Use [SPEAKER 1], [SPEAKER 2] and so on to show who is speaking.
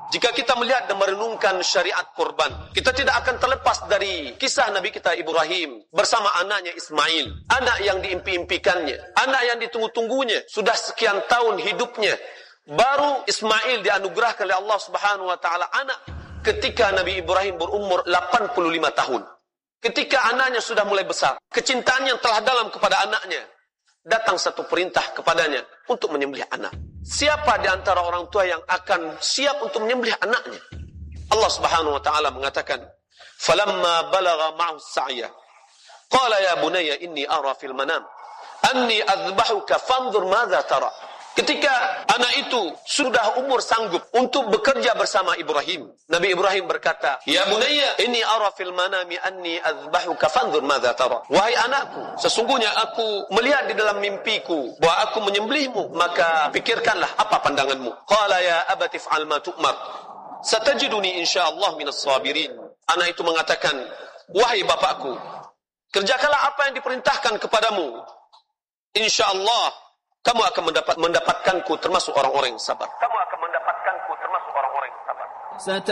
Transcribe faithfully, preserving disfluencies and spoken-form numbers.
[SPEAKER 1] Jika kita melihat dan merenungkan syariat kurban, kita tidak akan terlepas dari kisah Nabi kita Ibrahim bersama anaknya Ismail. Anak yang diimpi-impikannya, anak yang ditunggu-tunggunya, sudah sekian tahun hidupnya. Baru Ismail dianugerahkan oleh Allah Subhanahu wa taala anak ketika Nabi Ibrahim berumur delapan puluh lima tahun. Ketika anaknya sudah mulai besar, kecintaan yang telah dalam kepada anaknya, datang satu perintah kepadanya untuk menyembelih anak. Siapa di antara orang tua yang akan siap untuk menyembelih anaknya? Allah Subhanahu wa taala mengatakan, "Falamma balagha ma'ahu as-sa'ya, qala ya bunayya inni ara fil manam anni adhbahuka fanzur madza tara." Ketika anak itu sudah umur sanggup untuk bekerja bersama Ibrahim, Nabi Ibrahim berkata, "Ya bunayya, inni ara fil manami anni azbahuka fanzur madza tara." Wahai anakku, sesungguhnya aku melihat di dalam mimpiku bahwa aku menyembelihmu, maka pikirkanlah apa pandanganmu. Qala ya abati fa'al ma tu'mar, satajiduni insyaallah minas sabirin. Anak itu mengatakan, "Wahai bapakku, kerjakanlah apa yang diperintahkan kepadamu. Insyaallah kamu akan mendapat mendapatkanku termasuk orang-orang yang sabar." Kamu akan mendapatkanku termasuk orang-orang yang sabar.